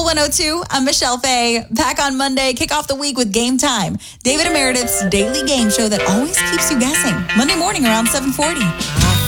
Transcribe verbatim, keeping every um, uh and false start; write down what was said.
one oh two. I'm Michelle Fay. Back on Monday, kick off the week with Game Time. David and Meredith's daily game show that always keeps you guessing. Monday morning around seven forty.